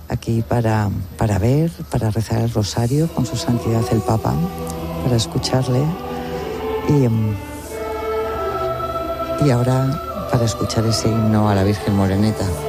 aquí para ver, para rezar el rosario con su santidad el Papa, para escucharle y ahora para escuchar ese himno a la Virgen Moreneta.